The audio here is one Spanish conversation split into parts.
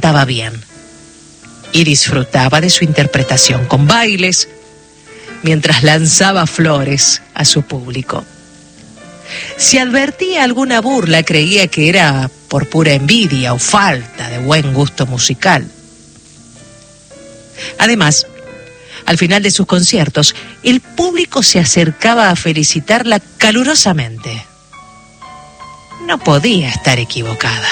cantaba bien y disfrutaba de su interpretación con bailes mientras lanzaba flores a su público. Si advertía alguna burla, creía que era por pura envidia o falta de buen gusto musical. Además, al final de sus conciertos, el público se acercaba a felicitarla calurosamente. No podía estar equivocada.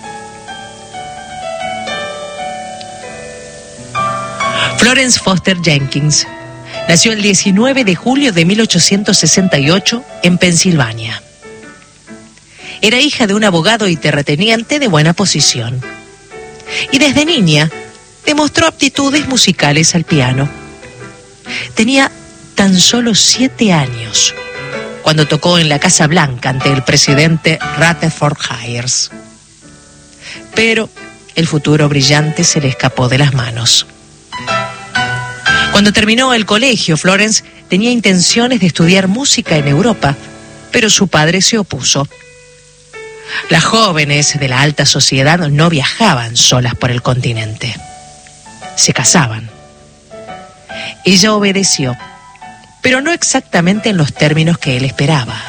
Florence Foster Jenkins nació el 19 de julio de 1868 en Pensilvania. Era hija de un abogado y terrateniente de buena posición. Y desde niña demostró aptitudes musicales al piano. Tenía tan solo 7 años cuando tocó en la Casa Blanca ante el presidente Rutherford Hayes. Pero el futuro brillante se le escapó de las manos. Cuando terminó el colegio, Florence tenía intenciones de estudiar música en Europa, pero su padre se opuso. Las jóvenes de la alta sociedad no viajaban solas por el continente. Se casaban. Ella obedeció, pero no exactamente en los términos que él esperaba.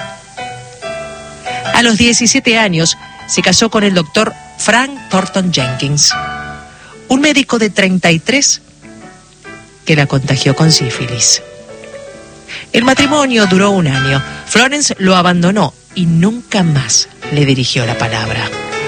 A los 17 años se casó con el doctor Frank Thornton Jenkins, un médico de 33 que la contagió con sífilis. El matrimonio duró 1 año. Florence lo abandonó y nunca más le dirigió la palabra.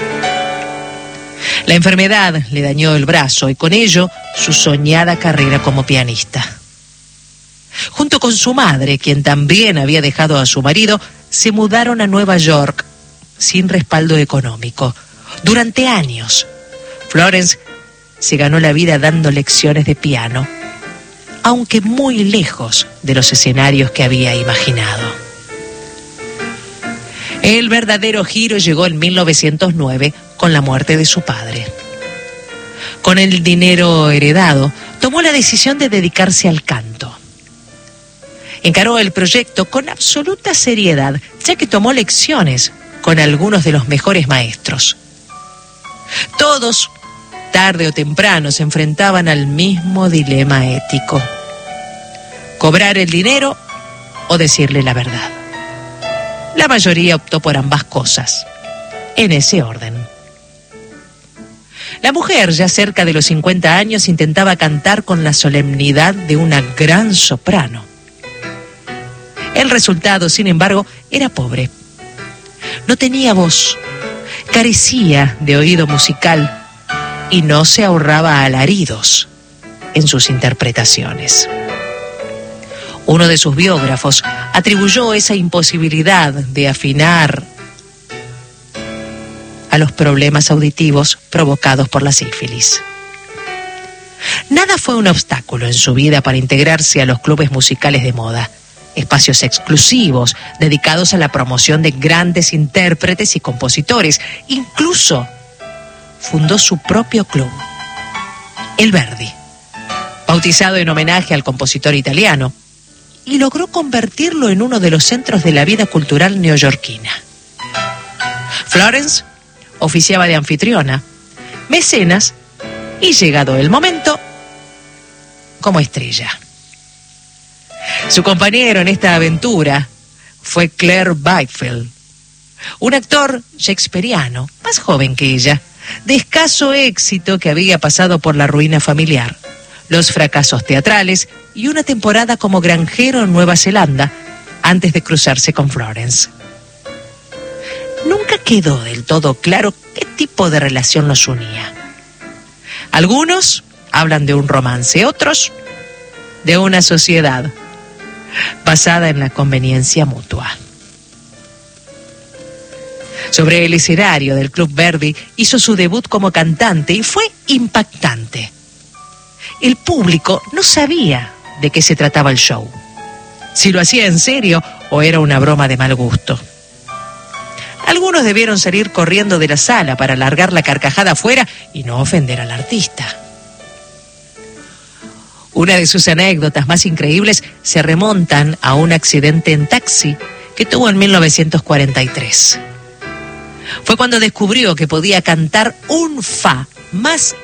La enfermedad le dañó el brazo y con ello su soñada carrera como pianista. Junto con su madre, quien también había dejado a su marido, se mudaron a Nueva York sin respaldo económico. Durante años, Florence se ganó la vida dando lecciones de piano, aunque muy lejos de los escenarios que había imaginado. El verdadero giro llegó en 1909 con la muerte de su padre. Con el dinero heredado, tomó la decisión de dedicarse al canto. Encaró el proyecto con absoluta seriedad, ya que tomó lecciones con algunos de los mejores maestros. Todos, tarde o temprano, se enfrentaban al mismo dilema ético: cobrar el dinero o decirle la verdad. La mayoría optó por ambas cosas, en ese orden. La mujer, ya cerca de los 50 años, intentaba cantar con la solemnidad de una gran soprano. El resultado, sin embargo, era pobre. No tenía voz, carecía de oído musical y no se ahorraba alaridos en sus interpretaciones. Uno de sus biógrafos atribuyó esa imposibilidad de afinar a los problemas auditivos provocados por la sífilis. Nada fue un obstáculo en su vida para integrarse a los clubes musicales de moda, espacios exclusivos dedicados a la promoción de grandes intérpretes y compositores. Incluso fundó su propio club, el Verdi, bautizado en homenaje al compositor italiano, y logró convertirlo en uno de los centros de la vida cultural neoyorquina. Florence oficiaba de anfitriona, mecenas y, llegado el momento, como estrella. Su compañero en esta aventura fue Claire Byfield, un actor shakespeariano, más joven que ella, de escaso éxito, que había pasado por la ruina familiar, los fracasos teatrales y una temporada como granjero en Nueva Zelanda antes de cruzarse con Florence. Nunca quedó del todo claro qué tipo de relación los unía. Algunos hablan de un romance, otros de una sociedad basada en la conveniencia mutua. Sobre el escenario del Club Verdi hizo su debut como cantante y fue impactante. El público no sabía de qué se trataba el show, si lo hacía en serio o era una broma de mal gusto. Algunos debieron salir corriendo de la sala para largar la carcajada afuera y no ofender al artista. Una de sus anécdotas más increíbles se remontan a un accidente en taxi que tuvo en 1943. Fue cuando descubrió que podía cantar un fa más